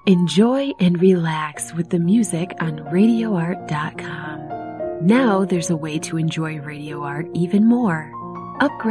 Enjoy and relax with the music on RadioArt.com. Now there's a way to enjoy Radio Art even more. Upgrade